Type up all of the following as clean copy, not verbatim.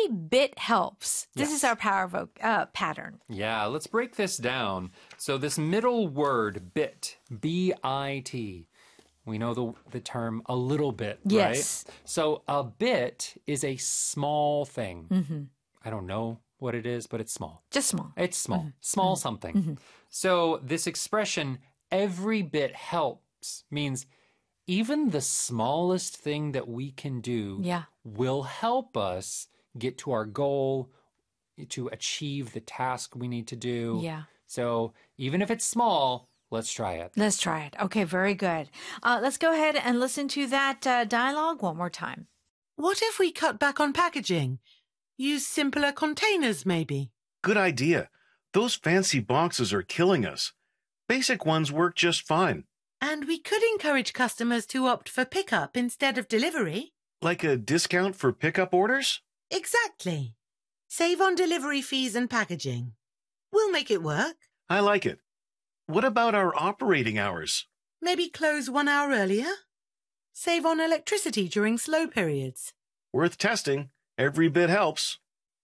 bit helps. This Yes. is our power pattern. Yeah, let's break this down. So this middle word, bit, B-I-T, we know the term a little bit, Yes. right? So a bit is a small thing. I don't know what it is, but it's small. Just small. It's small. Small something. So this expression, every bit helps, means even the smallest thing that we can do Yeah. will help us get to our goal, to achieve the task we need to do. Yeah. So even if it's small, let's try it. Let's try it. Okay, very good. Let's go ahead and listen to that dialogue one more time. What if we cut back on packaging? Use simpler containers, maybe. Good idea. Those fancy boxes are killing us. Basic ones work just fine. And we could encourage customers to opt for pickup instead of delivery. Like a discount for pickup orders? Exactly. Save on delivery fees and packaging. We'll make it work. I like it. What about our operating hours? Maybe close 1 hour earlier. Save on electricity during slow periods. Worth testing. Every bit helps.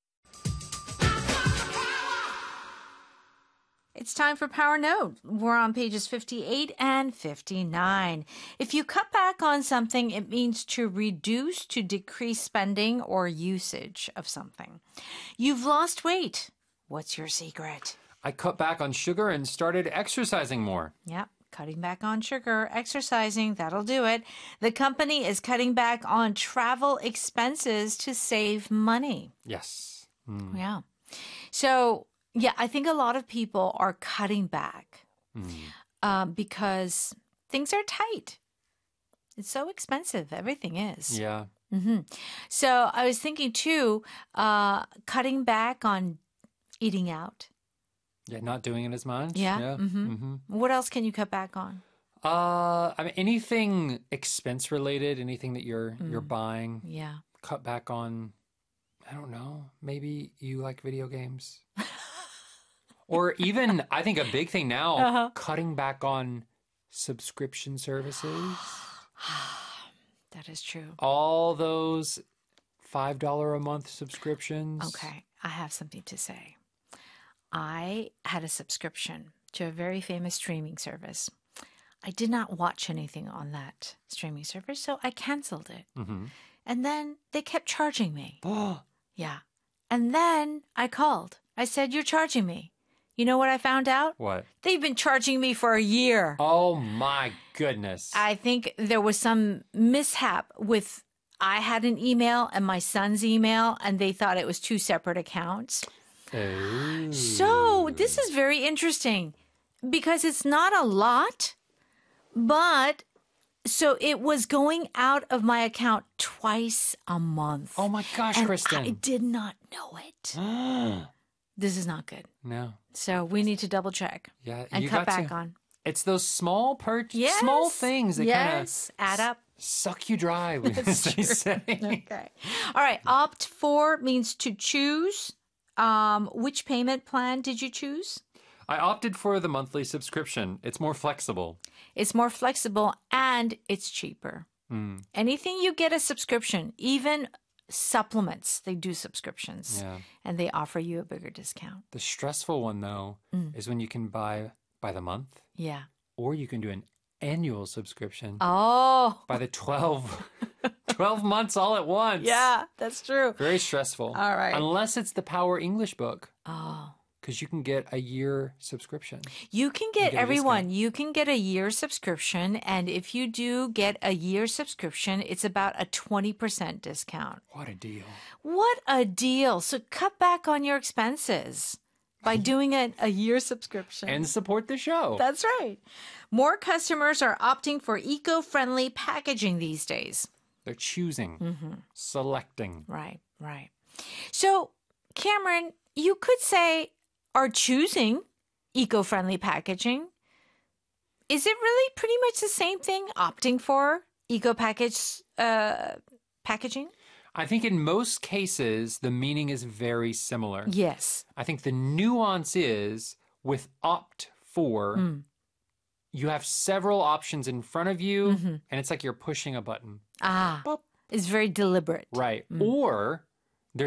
It's time for Power Note. We're on pages 58 and 59. If you cut back on something, it means to reduce, to decrease spending or usage of something. You've lost weight. What's your secret? I cut back on sugar and started exercising more. Yep. Cutting back on sugar, exercising, that'll do it. The company is cutting back on travel expenses to save money. Yes. Yeah. So, yeah, I think a lot of people are cutting back because things are tight. It's so expensive. Everything is. Yeah. So I was thinking too, cutting back on eating out. Yeah, not doing it as much. Yeah. What else can you cut back on? I mean, anything expense related, anything that you're buying, Yeah. cut back on. I don't know. Maybe you like video games, or even I think a big thing now, cutting back on subscription services. That is true. All those $5 a month subscriptions. Okay, I have something to say. I had a subscription to a very famous streaming service. I did not watch anything on that streaming service, so I canceled it. And then they kept charging me. Yeah. And then I called. I said, "You're charging me." You know what I found out? What? They've been charging me for a year. Oh my goodness. I think there was some mishap with, I had an email and my son's email, and they thought it was two separate accounts. Oh. So this is very interesting because it's not a lot, but so it was going out of my account twice a month. Oh my gosh, and Kristen. I did not know it. This is not good. No. So we need to double check Yeah, and you cut got back to. on. It's those small Yes. small things that kind of add up. suck you dry, as they say. Okay. All right. Opt for means to choose. Which payment plan did you choose? I opted for the monthly subscription. It's more flexible. It's more flexible and it's cheaper. Anything you get a subscription, even supplements, they do subscriptions. Yeah. And they offer you a bigger discount. The stressful one, though, is when you can buy by the month, Yeah. or you can do an annual subscription Oh, by the 12 months all at once. yeah, that's true. Very stressful. All right. Unless it's the Power English book, Oh. because you can get a year subscription. You can get, get a everyone, you can get a year subscription. And if you do get a year subscription, it's about a 20% discount. What a deal. What a deal. So cut back on your expenses by doing a year subscription. And support the show. That's right. More customers are opting for eco-friendly packaging these days. They're choosing, selecting. Right, right. So, Cameron, you could say are choosing eco-friendly packaging. Is it really pretty much the same thing, opting for packaging? I think in most cases, the meaning is very similar. Yes. I think the nuance is with opt for, you have several options in front of you, and it's like you're pushing a button. Ah, Boop. it's very deliberate. Right. Or